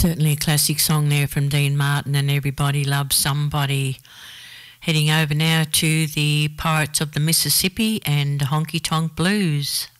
Certainly a classic song there from Dean Martin and Everybody Loves Somebody. Heading over now to the Pirates of the Mississippi and Honky Tonk Blues.